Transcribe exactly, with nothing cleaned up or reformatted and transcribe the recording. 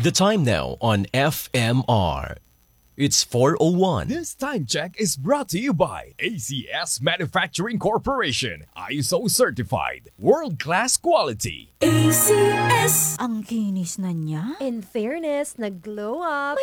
The time now on F M R. It's four oh one. This time check is brought to you by A C S Manufacturing Corporation. I S O certified. World-class quality. A C S. Ang kinis na niya. In fairness, nag-glow up.